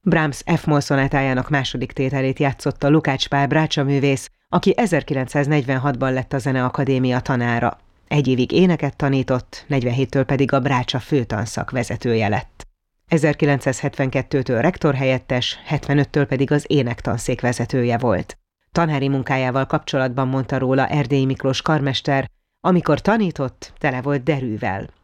Brahms F-moll szonátájának második tételét játszotta Lukács Pál brácsaművész, aki 1946-ban lett a Zeneakadémia tanára. Egy évig éneket tanított, 47-től pedig a Brácsa főtanszak vezetője lett. 1972-től rektorhelyettes, 75-től pedig az énektanszék vezetője volt. Tanári munkájával kapcsolatban mondta róla Erdélyi Miklós karmester, amikor tanított, tele volt derűvel.